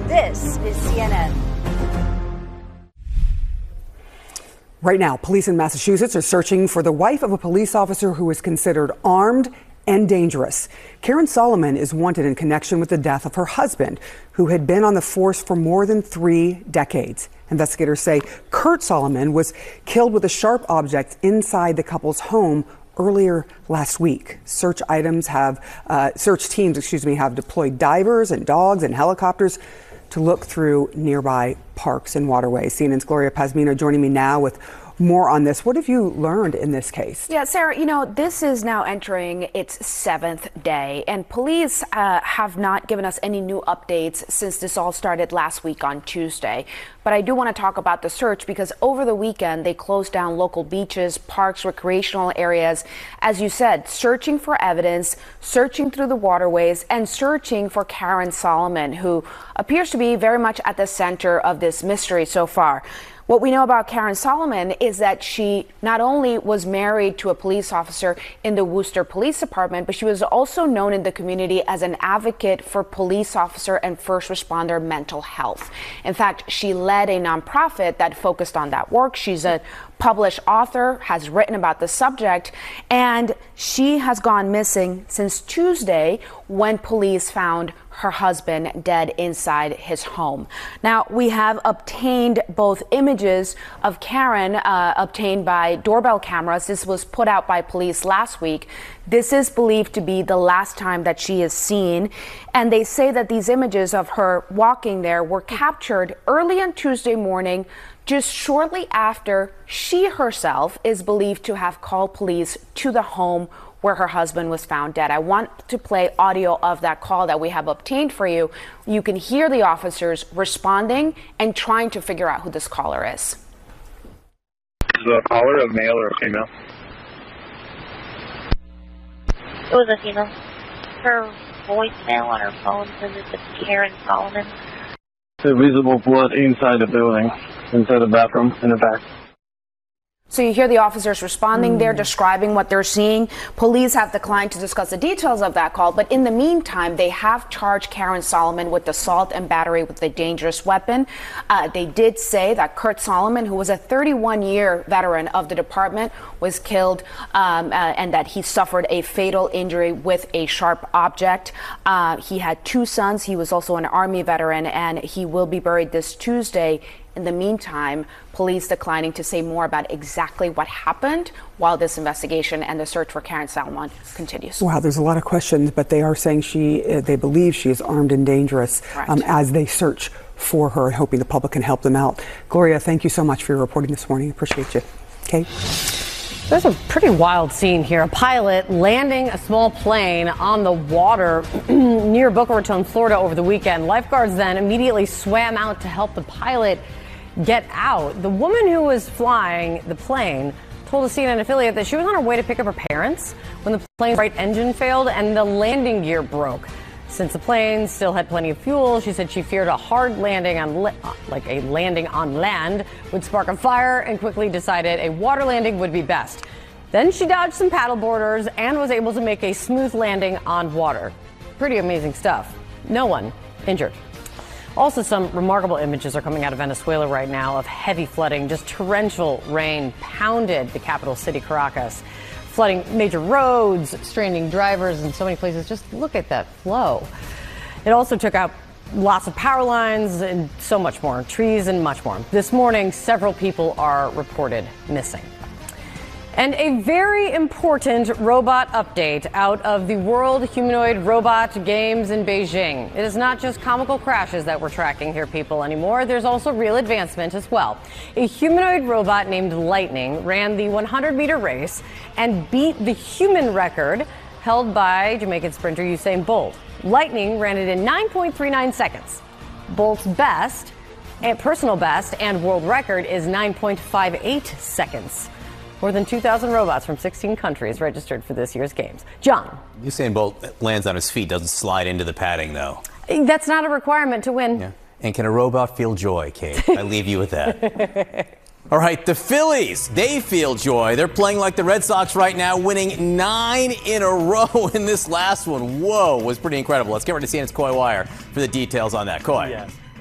This is CNN. Right now, police in Massachusetts are searching for the wife of a police officer who is considered armed and dangerous. Karen Solomon is wanted in connection with the death of her husband, who had been on the force for more than 3 decades. Investigators say Kurt Solomon was killed with a sharp object inside the couple's home earlier last week. Search teams have deployed divers and dogs and helicopters to look through nearby parks and waterways. CNN's Gloria Pazmino joining me now with more on this. What have you learned in this case? Yeah, Sarah, this is now entering its 7th day, and police have not given us any new updates since this all started last week on Tuesday. But I do want to talk about the search because over the weekend, they closed down local beaches, parks, recreational areas, as you said, searching for evidence, searching through the waterways, and searching for Karen Solomon, who appears to be very much at the center of this mystery so far. What we know about Karen Solomon is that she not only was married to a police officer in the Worcester Police Department, but she was also known in the community as an advocate for police officer and first responder mental health. In fact, she led a nonprofit that focused on that work. She's a published author, has written about the subject, and she has gone missing since Tuesday when police found her husband dead inside his home. Now, we have obtained both images of Karen obtained by doorbell cameras. This was put out by police last week. This is believed to be the last time that she is seen. And they say that these images of her walking there were captured early on Tuesday morning, just shortly after she herself is believed to have called police to the home where her husband was found dead. I want to play audio of that call that we have obtained for you. You can hear the officers responding and trying to figure out who this caller is. Is the caller a male or a female? It was a female. Her voicemail on her phone says it's Karen Solomon. There's visible blood inside the building, inside the bathroom, in the back. So you hear the officers responding there, describing what they're seeing. Police have declined to discuss the details of that call, but in the meantime, they have charged Karen Solomon with assault and battery with a dangerous weapon. They did say that Kurt Solomon, who was a 31-year veteran of the department, was killed and that he suffered a fatal injury with a sharp object. He had 2 sons. He was also an Army veteran, and he will be buried this Tuesday. In the meantime, police declining to say more about exactly what happened while this investigation and the search for Karen Solomon continues. Wow, there's a lot of questions, but they are saying they believe she is armed and dangerous as they search for her, hoping the public can help them out. Gloria, thank you so much for your reporting this morning. Appreciate you. Kate? There's a pretty wild scene here. A pilot landing a small plane on the water near Boca Raton, Florida over the weekend. Lifeguards then immediately swam out to help the pilot get out. The woman who was flying the plane told a CNN affiliate that she was on her way to pick up her parents when the plane's right engine failed and the landing gear broke. Since the plane still had plenty of fuel, she said she feared a hard landing on land would spark a fire and quickly decided a water landing would be best. Then she dodged some paddleboarders and was able to make a smooth landing on water. Pretty amazing stuff. No one injured. Also, some remarkable images are coming out of Venezuela right now of heavy flooding. Just torrential rain pounded the capital city, Caracas, flooding major roads, stranding drivers in so many places. Just look at that flow. It also took out lots of power lines and so much more, trees and much more. This morning, several people are reported missing. And a very important robot update out of the World Humanoid Robot Games in Beijing. It is not just comical crashes that we're tracking here, people, anymore. There's also real advancement as well. A humanoid robot named Lightning ran the 100-meter race and beat the human record held by Jamaican sprinter Usain Bolt. Lightning ran it in 9.39 seconds. Bolt's best, and personal best and world record is 9.58 seconds. More than 2,000 robots from 16 countries registered for this year's games. John. Usain Bolt lands on his feet, doesn't slide into the padding, though. That's not a requirement to win. Yeah. And can a robot feel joy, Kate? I leave you with that. All right, the Phillies, they feel joy. They're playing like the Red Sox right now, winning 9 in a row in this last one. Whoa, was pretty incredible. Let's get ready to CNN's Coy Wire for the details on that. Coy. Yes.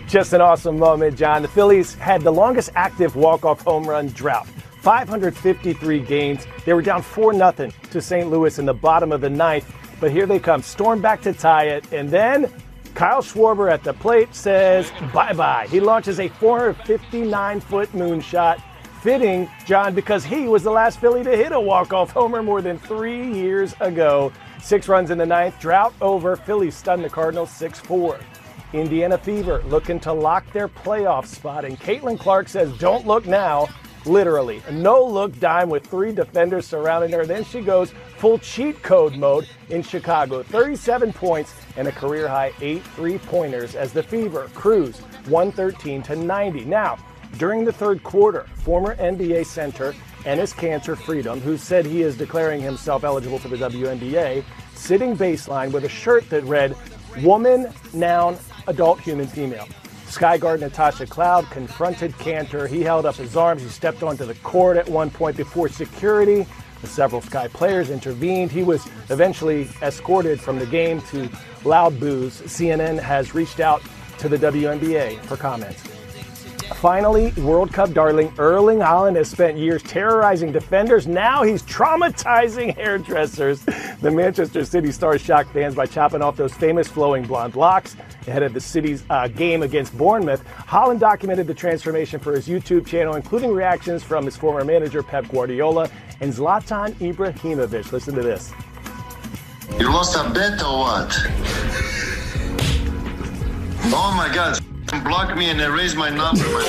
Just an awesome moment, John. The Phillies had the longest active walk-off home run drought. 553 games. They were down 4-0 to St. Louis in the bottom of the ninth. But here they come, storm back to tie it. And then Kyle Schwarber at the plate says bye-bye. He launches a 459-foot moonshot. Fitting, John, because he was the last Philly to hit a walk-off homer more than 3 years ago. 6 runs in the ninth. Drought over. Phillies stun the Cardinals 6-4. Indiana Fever looking to lock their playoff spot. And Caitlin Clark says, don't look now. Literally, a no-look dime with 3 defenders surrounding her. Then she goes full cheat code mode in Chicago. 37 points and a career-high 8 3-pointers as the Fever cruise 113-90. Now, during the third quarter, former NBA center Enes Kanter Freedom, who said he is declaring himself eligible for the WNBA, sitting baseline with a shirt that read, woman, noun, adult, human, female. Sky Guard Natasha Cloud confronted Kanter. He held up his arms. He stepped onto the court at one point before security. Several Sky players intervened. He was eventually escorted from the game to loud boos. CNN has reached out to the WNBA for comments. Finally, World Cup darling Erling Haaland has spent years terrorizing defenders. Now he's traumatizing hairdressers. The Manchester City star shocked fans by chopping off those famous flowing blonde locks ahead of the City's game against Bournemouth. Haaland documented the transformation for his YouTube channel, including reactions from his former manager Pep Guardiola and Zlatan Ibrahimovic. Listen to this. You lost a bet or what? Oh my God. Block me and erase my number. No.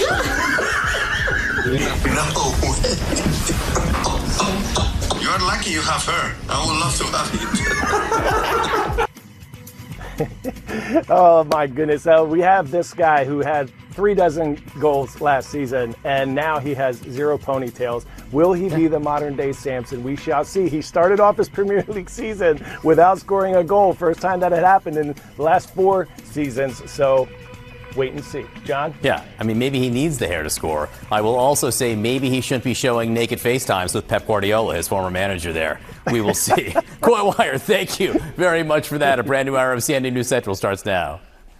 You're lucky you have her. I would love to have it. Oh my goodness. We have this guy who had 36 goals last season, and now he has 0 ponytails. Will he be the modern day Samson? We shall see. He started off his Premier League season without scoring a goal. First time that had happened in the last 4 seasons. So wait and see. John? Yeah, I mean, maybe he needs the hair to score. I will also say maybe he shouldn't be showing naked FaceTimes with Pep Guardiola, his former manager there. We will see. Coy Wire, thank you very much for that. A brand new hour of CNN News Central starts now.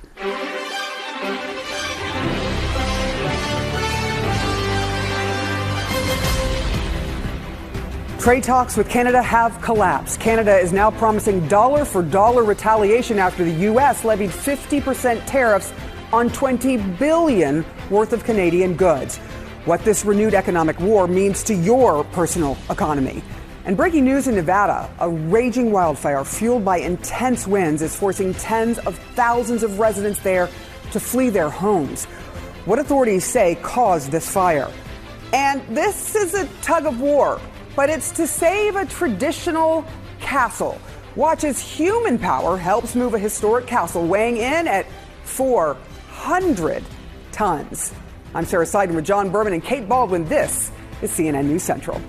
Trade talks with Canada have collapsed. Canada is now promising dollar-for-dollar retaliation after the U.S. levied 50% tariffs on $20 billion worth of Canadian goods. What this renewed economic war means to your personal economy. And breaking news in Nevada, a raging wildfire fueled by intense winds is forcing tens of thousands of residents there to flee their homes. What authorities say caused this fire. And this is a tug of war, but it's to save a traditional castle. Watch as human power helps move a historic castle weighing in at 400 tons. I'm Sarah Seiden with John Berman and Kate Baldwin. This is CNN News Central.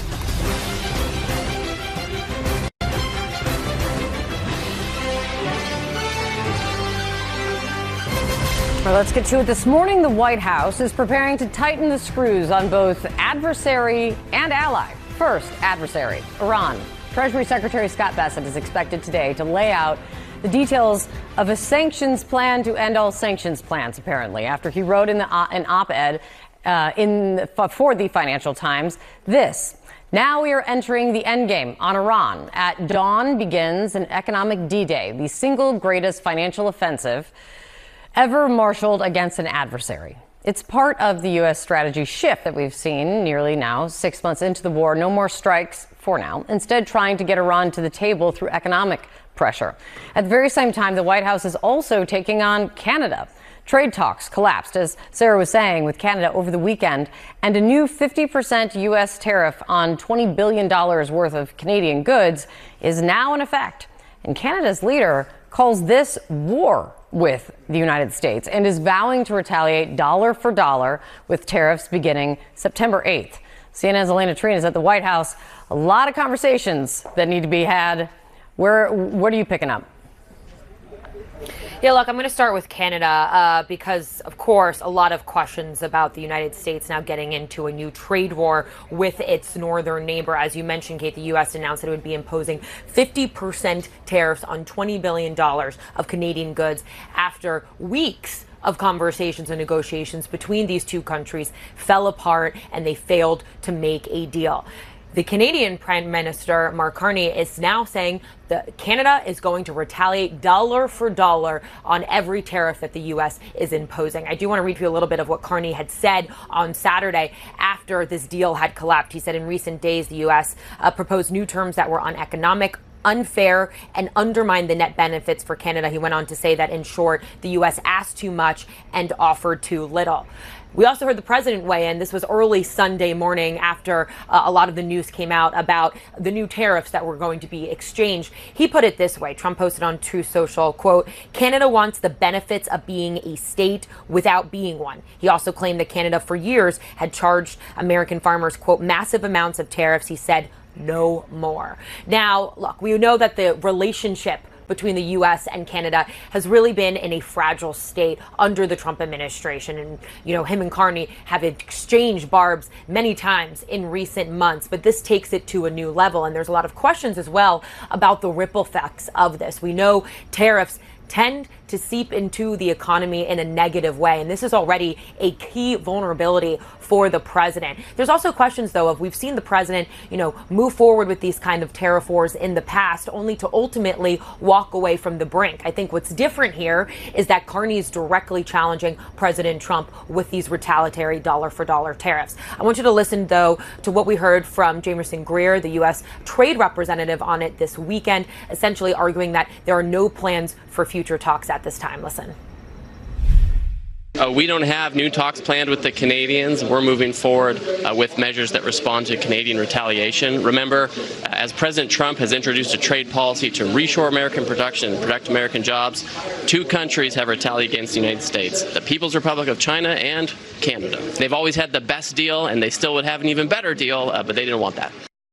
Well, let's get to it. This morning, the White House is preparing to tighten the screws on both adversary and ally. First, adversary, Iran. Treasury Secretary Scott Bessent is expected today to lay out the details of a sanctions plan to end all sanctions plans, apparently, after he wrote in an op-ed for the Financial Times this. Now we are entering the endgame on Iran. At dawn begins an economic D-Day, the single greatest financial offensive ever marshaled against an adversary. It's part of the U.S. strategy shift that we've seen nearly now 6 months into the war. No more strikes for now. Instead, trying to get Iran to the table through economic pressure. At the very same time, the White House is also taking on Canada. Trade talks collapsed, as Sarah was saying, with Canada over the weekend, and a new 50% U.S. tariff on $20 billion worth of Canadian goods is now in effect. And Canada's leader calls this war with the United States and is vowing to retaliate dollar for dollar with tariffs beginning September 8th. CNN's Elena Trina is at the White House. A lot of conversations that need to be had. What are you picking up? Yeah, look, I'm going to start with Canada because, of course, a lot of questions about the United States now getting into a new trade war with its northern neighbor. As you mentioned, Kate, the U.S. announced that it would be imposing 50% tariffs on $20 billion of Canadian goods after weeks of conversations and negotiations between these two countries fell apart and they failed to make a deal. The Canadian Prime Minister, Mark Carney, is now saying that Canada is going to retaliate dollar for dollar on every tariff that the U.S. is imposing. I do want to read you a little bit of what Carney had said on Saturday after this deal had collapsed. He said in recent days, the U.S. Proposed new terms that were uneconomic, unfair, and undermine the net benefits for Canada. He went on to say that, in short, the U.S. asked too much and offered too little. We also heard the president weigh in. This was early Sunday morning after a lot of the news came out about the new tariffs that were going to be exchanged. He put it this way. Trump posted on Truth Social, quote, "Canada wants the benefits of being a state without being one." He also claimed that Canada for years had charged American farmers, quote, "massive amounts of tariffs." He said, "No more." Now, look, we know that the relationship between the U.S. and Canada has really been in a fragile state under the Trump administration. And, him and Carney have exchanged barbs many times in recent months, but this takes it to a new level. And there's a lot of questions as well about the ripple effects of this. We know tariffs tend to seep into the economy in a negative way. And this is already a key vulnerability for the president. There's also questions, though, of we've seen the president, move forward with these kind of tariff wars in the past, only to ultimately walk away from the brink. I think what's different here is that Carney is directly challenging President Trump with these retaliatory dollar-for-dollar tariffs. I want you to listen, though, to what we heard from Jameson Greer, the U.S. trade representative, on it this weekend, essentially arguing that there are no plans for future talks at this time. Listen. We don't have new talks planned with the Canadians. We're moving forward with measures that respond to Canadian retaliation. Remember, as President Trump has introduced a trade policy to reshore American production and protect American jobs, two countries have retaliated against the United States, the People's Republic of China and Canada. They've always had the best deal, and they still would have an even better deal, but they didn't want that.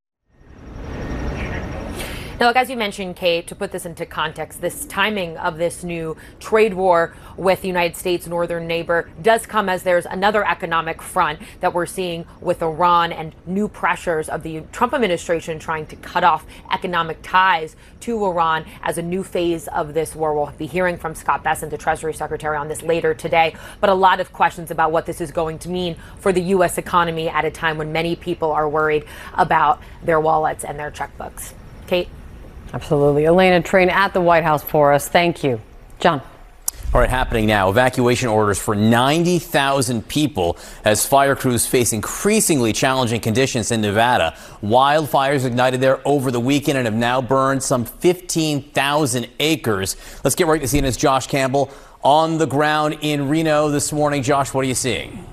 Now, look, as you mentioned, Kate, to put this into context, this timing of this new trade war with the United States' northern neighbor does come as there's another economic front that we're seeing with Iran and new pressures of the Trump administration trying to cut off economic ties to Iran as a new phase of this war. We'll be hearing from Scott Bessent, the Treasury Secretary, on this later today. But a lot of questions about what this is going to mean for the U.S. economy at a time when many people are worried about their wallets and their checkbooks. Kate? Absolutely. Elena Train at the White House for us. Thank you. John. All right, happening now. Evacuation orders for 90,000 people as fire crews face increasingly challenging conditions in Nevada. Wildfires ignited there over the weekend and have now burned some 15,000 acres. Let's get right to CNN's Josh Campbell on the ground in Reno this morning. Josh, what are you seeing?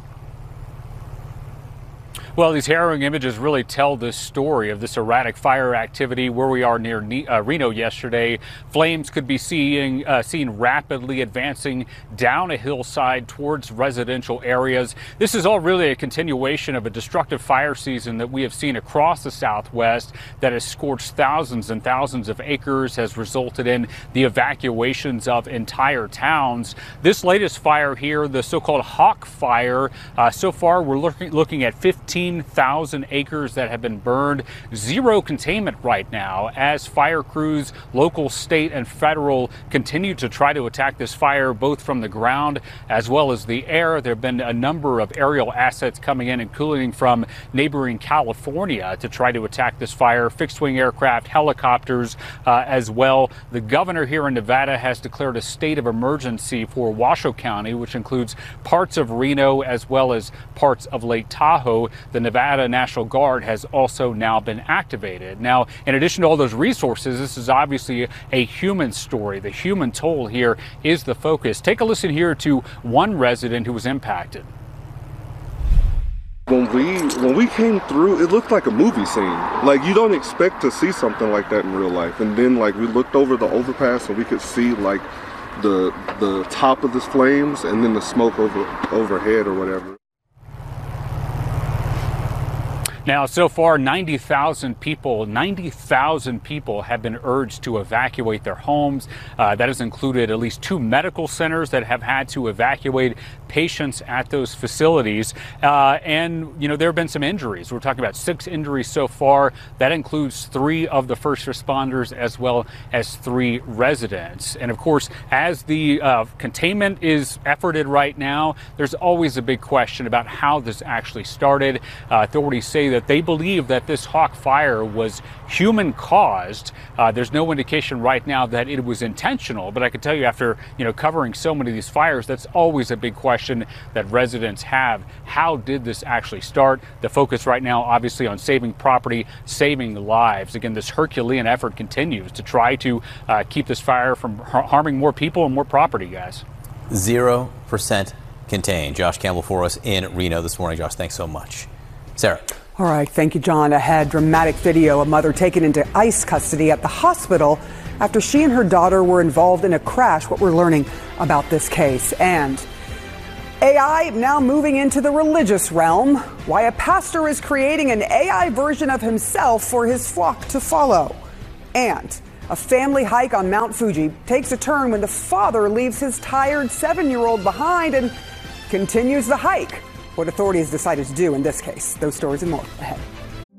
Well, these harrowing images really tell this story of this erratic fire activity where we are near Reno yesterday. Flames could be seen rapidly advancing down a hillside towards residential areas. This is all really a continuation of a destructive fire season that we have seen across the Southwest that has scorched thousands and thousands of acres, has resulted in the evacuations of entire towns. This latest fire here, the so-called Hawk Fire, so far we're looking at 15,000 acres that have been burned. Zero containment right now as fire crews, local, state, and federal, continue to try to attack this fire both from the ground as well as the air. There have been a number of aerial assets coming in, including from neighboring California, to try to attack this fire. Fixed-wing aircraft, helicopters as well. The governor here in Nevada has declared a state of emergency for Washoe County, which includes parts of Reno as well as parts of Lake Tahoe. The Nevada National Guard has also now been activated. Now, in addition to all those resources, this is obviously a human story. The human toll here is the focus. Take a listen here to one resident who was impacted. When we came through, it looked like a movie scene. Like, you don't expect to see something like that in real life. And then, like, we looked over the overpass and we could see, like, the top of the flames and then the smoke overhead or whatever. Now, so far, 90,000 people have been urged to evacuate their homes. That has included at least 2 medical centers that have had to evacuate patients at those facilities. And, there have been some injuries. We're talking about 6 injuries so far. That includes 3 of the first responders as well as 3 residents. And of course, as the containment is efforted right now, there's always a big question about how this actually started. Authorities say that they believe that this Hawk fire was human caused. There's no indication right now that it was intentional, but I can tell you after, covering so many of these fires, that's always a big question that residents have. How did this actually start? The focus right now, obviously, on saving property, saving lives. Again, this Herculean effort continues to try to keep this fire from harming more people and more property, guys. 0% contained. Josh Campbell for us in Reno this morning. Josh, thanks so much. Sarah. All right. Thank you, John. Ahead, dramatic video. A mother taken into ICE custody at the hospital after she and her daughter were involved in a crash. What we're learning about this case. And AI now moving into the religious realm. Why a pastor is creating an AI version of himself for his flock to follow. And a family hike on Mount Fuji takes a turn when the father leaves his tired 7-year-old behind and continues the hike. What authorities decided to do in this case. Those stories and more ahead.